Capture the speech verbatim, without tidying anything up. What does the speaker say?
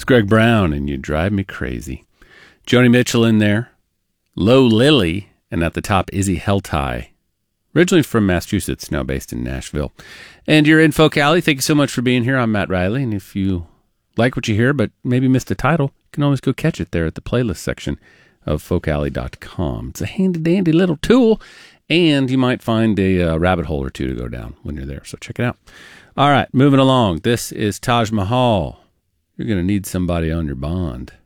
It's Greg Brown, and you drive me crazy. Joni Mitchell in there. Low Lily, and at the top, Izzy Heltai. Originally from Massachusetts, now based in Nashville. And you're in Folk Alley. Thank you so much for being here. I'm Matt Riley, and if you like what you hear but maybe missed the title, you can always go catch it there at the playlist section of folk alley dot com. It's a handy-dandy little tool, and you might find a uh, rabbit hole or two to go down when you're there, so check it out. All right, moving along. This is Taj Mahal. You're going to need somebody on your bond.